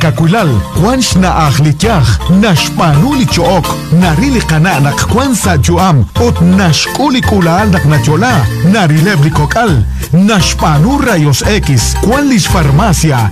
kakulal, kwansh na akhlityach, nashpanuli chook, narili kana nakwan sa juam, ot nashkuli kulal naknachola, narilebli kokal, nashpanu rayos X, kwanlis farmacia,